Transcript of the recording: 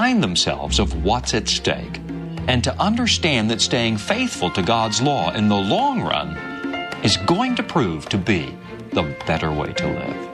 remind themselves of what's at stake and to understand that staying faithful to God's law in the long run is going to prove to be the better way to live.